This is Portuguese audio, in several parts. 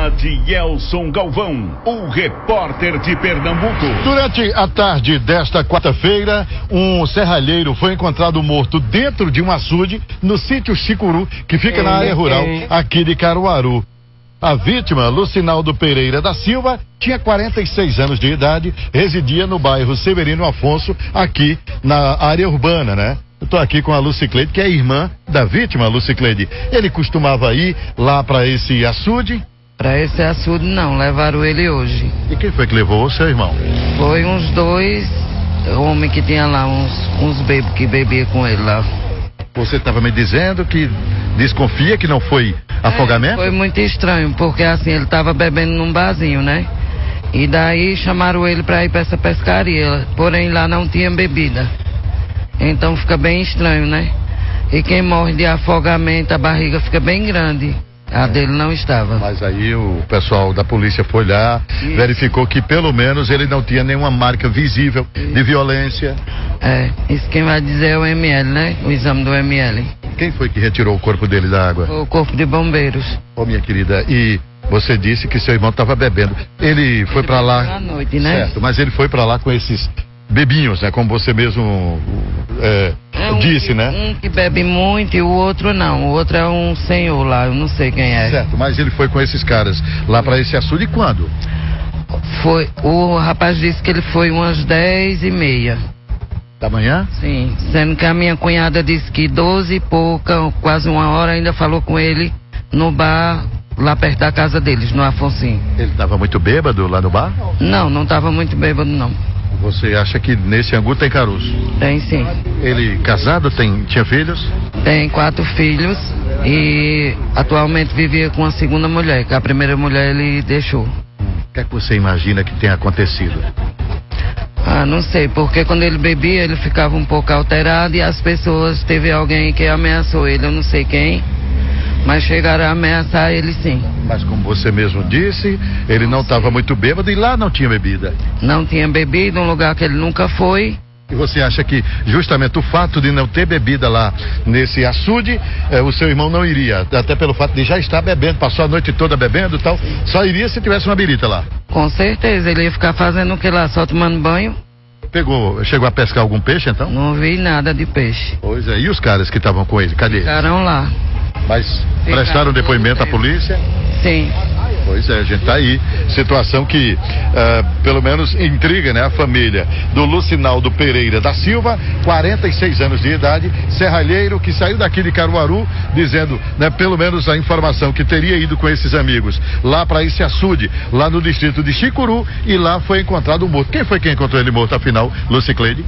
Adielson Galvão, o repórter de Pernambuco. Durante a tarde desta quarta-feira, um serralheiro foi encontrado morto dentro de um açude no sítio Chicuru, que fica na área rural aqui de Caruaru. A vítima, Lucinaldo Pereira da Silva, tinha 46 anos de idade, residia no bairro Severino Afonso, aqui na área urbana, né? Eu tô aqui com a Lucicleide, que é irmã da vítima, Lucicleide. Ele costumava ir lá para esse açude? Para esse açude não, levaram ele hoje. E quem foi que levou o seu irmão? Foi uns dois homens que tinha lá, uns bebês que bebiam com ele lá. Você estava me dizendo que desconfia que não foi afogamento? Foi muito estranho, porque assim, ele estava bebendo num barzinho, né? E daí chamaram ele para ir para essa pescaria, porém lá não tinha bebida. Então fica bem estranho, né? E quem morre de afogamento, a barriga fica bem grande. A dele não estava. Mas aí o pessoal da polícia foi lá, verificou que pelo menos ele não tinha nenhuma marca visível de violência. Isso quem vai dizer é o ML, né? O exame do ML. Quem foi que retirou o corpo dele da água? O corpo de bombeiros. Ô, minha querida, e você disse que seu irmão estava bebendo. Ele foi para lá à noite, né? Certo, mas ele foi para lá com esses bebinhos, né? Como você mesmo disse, né? Um que bebe muito e o outro não. O outro é um senhor lá, eu não sei quem é. Certo, mas ele foi com esses caras lá para esse açude quando? Foi, o rapaz disse que ele foi umas 10h30. Da manhã? Sim, sendo que a minha cunhada disse que 12 e pouca, quase uma hora, ainda falou com ele no bar, lá perto da casa deles, no Afonsinho. Ele estava muito bêbado lá no bar? Não estava muito bêbado, não. Você acha que nesse angu tem caroço? Tem sim. Ele casado, tinha filhos? Tem 4 filhos e atualmente vivia com a segunda mulher, que a primeira mulher ele deixou. O que é que você imagina que tenha acontecido? Não sei, porque quando ele bebia ele ficava um pouco alterado e as pessoas, teve alguém que ameaçou ele, eu não sei quem, mas chegaram a ameaçar ele sim. Mas como você mesmo disse, ele não estava muito bêbado e lá não tinha bebida. Não tinha bebida, um lugar que ele nunca foi. E você acha que justamente o fato de não ter bebida lá nesse açude, o seu irmão não iria, até pelo fato de já estar bebendo, passou a noite toda bebendo e tal, só iria se tivesse uma birita lá? Com certeza, ele ia ficar fazendo o que lá, só tomando banho. Chegou a pescar algum peixe então? Não vi nada de peixe. Pois é, e os caras que estavam com ele, cadê eles? Ficaram lá. Mas prestaram depoimento à polícia? Sim. Pois é, a gente tá aí, situação que pelo menos intriga, né? A família do Lucinaldo Pereira da Silva, 46 anos de idade, serralheiro que saiu daqui de Caruaru, dizendo, né? Pelo menos a informação que teria ido com esses amigos lá para esse açude, lá no distrito de Chicuru, e lá foi encontrado morto. Quem foi quem encontrou ele morto, afinal, Lucicleide?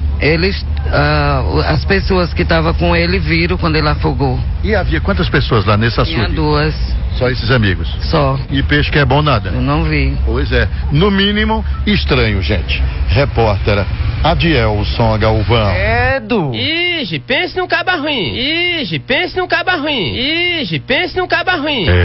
As pessoas que estavam com ele viram quando ele afogou. E havia quantas pessoas lá nesse açude? Tinha 2. Só esses amigos? Só. E peixe que é bom nada? Eu não vi. Pois é, no mínimo estranho, gente. Repórter Adielson Galvão. Ixi, pense num caba ruim. Ixi, pense num caba ruim. Ixi, pense num caba ruim.